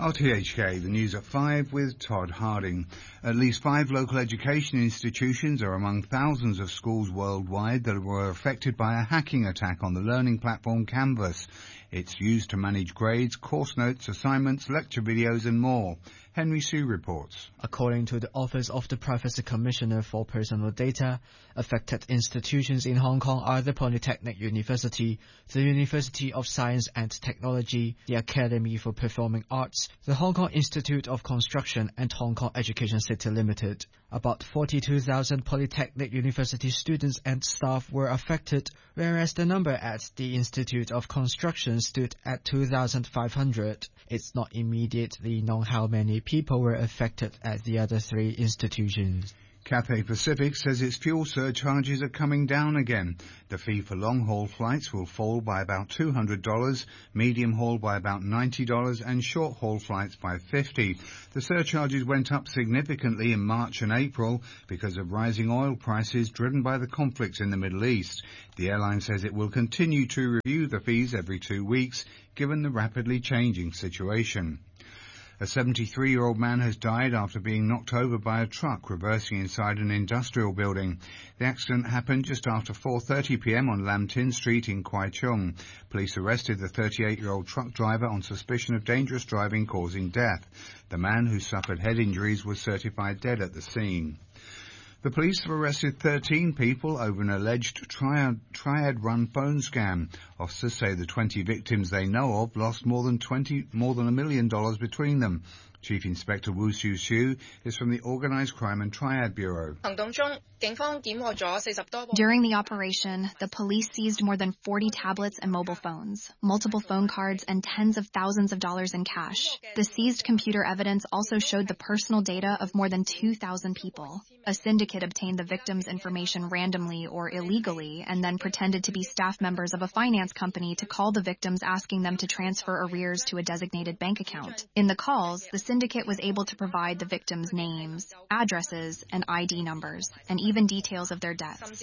RTHK, the news at 5 with Todd Harding. At least 5 local education institutions are among thousands of schools worldwide that were affected by a hacking attack on the learning platform Canvas. It's used to manage grades, course notes, assignments, lecture videos and more. Henry Sue reports. According to the Office of the Privacy Commissioner for Personal Data, affected institutions in Hong Kong are the Polytechnic University, the University of Science and Technology, the Academy for Performing Arts, the Hong Kong Institute of Construction and Hong Kong Education City Limited. About 42,000 Polytechnic University students and staff were affected, whereas the number at the Institute of Construction stood at 2,500. It's not immediately known how many people were affected at the other 3 institutions. Cathay Pacific says its fuel surcharges are coming down again. The fee for long-haul flights will fall by about $200, medium-haul by about $90 and short-haul flights by $50. The surcharges went up significantly in March and April because of rising oil prices driven by the conflict in the Middle East. The airline says it will continue to review the fees every 2 weeks given the rapidly changing situation. A 73-year-old man has died after being knocked over by a truck reversing inside an industrial building. The accident happened just after 4:30 p.m. on Lam Tin Street in Kwai Chung. Police arrested the 38-year-old truck driver on suspicion of dangerous driving causing death. The man, who suffered head injuries, was certified dead at the scene. The police have arrested 13 people over an alleged triad-run phone scam. Officers say the 20 victims they know of lost more than $1 million between them. Chief Inspector Wu Xiu is from the Organised Crime and Triad Bureau. During the operation, the police seized more than 40 tablets and mobile phones, multiple phone cards, and tens of thousands of dollars in cash. The seized computer evidence also showed the personal data of more than 2,000 people. A syndicate obtained the victims' information randomly or illegally and then pretended to be staff members of a finance company to call the victims asking them to transfer arrears to a designated bank account. In the calls, the syndicate was able to provide the victims' names, addresses, and ID numbers, and even details of their debts.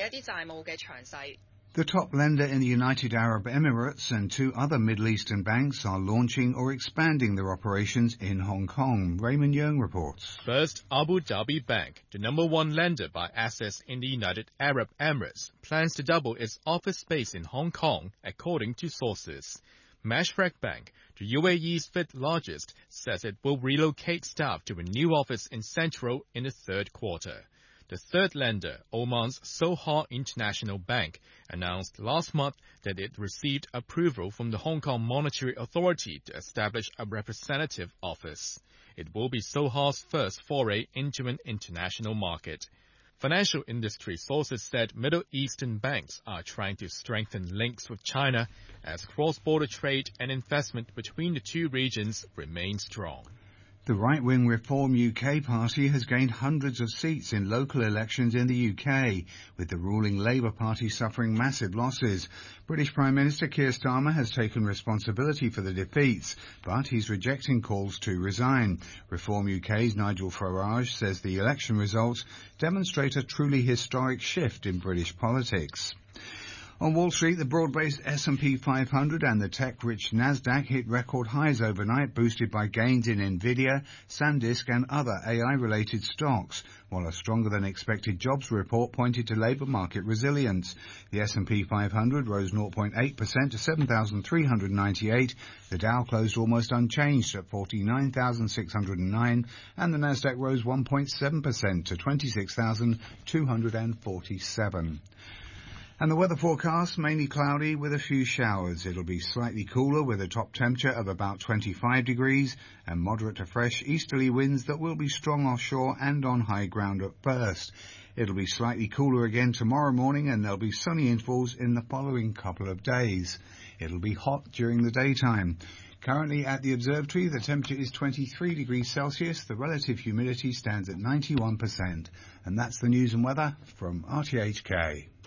The top lender in the United Arab Emirates and 2 other Middle Eastern banks are launching or expanding their operations in Hong Kong. Raymond Yeung reports. First, Abu Dhabi Bank, the number 1 lender by assets in the United Arab Emirates, plans to double its office space in Hong Kong, according to sources. Mashreq Bank, the UAE's 5th largest, says it will relocate staff to a new office in Central in the 3rd quarter. The 3rd lender, Oman's Sohar International Bank, announced last month that it received approval from the Hong Kong Monetary Authority to establish a representative office. It will be Sohar's first foray into an international market. Financial industry sources said Middle Eastern banks are trying to strengthen links with China as cross-border trade and investment between the 2 regions remain strong. The right-wing Reform UK party has gained hundreds of seats in local elections in the UK, with the ruling Labour Party suffering massive losses. British Prime Minister Keir Starmer has taken responsibility for the defeats, but he's rejecting calls to resign. Reform UK's Nigel Farage says the election results demonstrate a truly historic shift in British politics. On Wall Street, the broad-based S&P 500 and the tech-rich Nasdaq hit record highs overnight, boosted by gains in Nvidia, SanDisk and other AI-related stocks, while a stronger-than-expected jobs report pointed to labour market resilience. The S&P 500 rose 0.8% to 7,398. The Dow closed almost unchanged at 49,609, and the Nasdaq rose 1.7% to 26,247. And the weather forecast, mainly cloudy with a few showers. It'll be slightly cooler with a top temperature of about 25 degrees and moderate to fresh easterly winds that will be strong offshore and on high ground at first. It'll be slightly cooler again tomorrow morning and there'll be sunny intervals in the following couple of days. It'll be hot during the daytime. Currently at the observatory, the temperature is 23 degrees Celsius. The relative humidity stands at 91%. And that's the news and weather from RTHK.